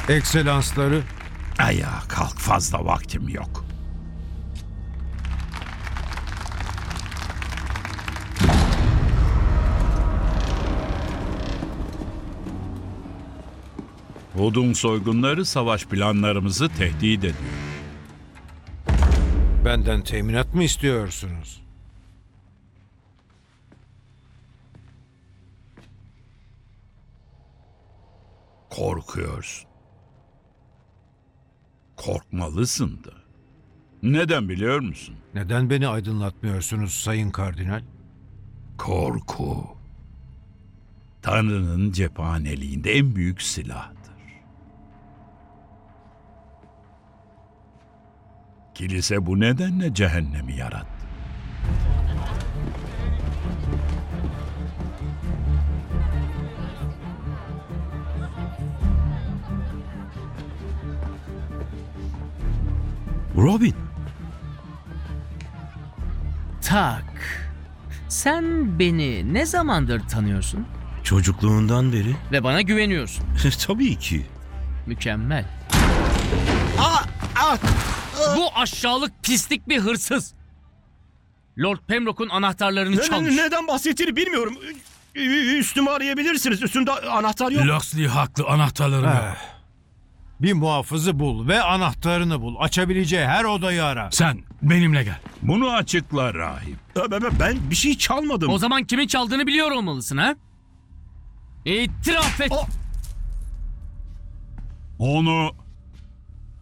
Ekselansları. Ayağa kalk, fazla vaktim yok. Hud'un soygunları savaş planlarımızı tehdit ediyor. Benden teminat mı istiyorsunuz? Korkuyorsun. Korkmalısın da. Neden biliyor musun? Neden beni aydınlatmıyorsunuz Sayın Kardinal? Korku. Tanrı'nın cephaneliğinde en büyük silahdır. Kilise bu nedenle cehennemi yarattı. Robin, Tak. Sen beni ne zamandır tanıyorsun? çocukluğundan beri. Ve bana güveniyorsun. Tabii ki. Mükemmel. Bu aşağılık pislik bir hırsız. Lord Pembroke'un anahtarlarını çalmış. Neden bahsettiğini bilmiyorum. Üstümü arayabilirsiniz. Üstümde anahtar yok. Locksley haklı, anahtarlarım yok. Bir muhafızı bul ve anahtarını bul. Açabileceği her odayı ara. Sen benimle gel. Bunu açıkla rahip. Ben bir şey çalmadım. O zaman kimin çaldığını biliyor olmalısın ha? İtiraf et. Onu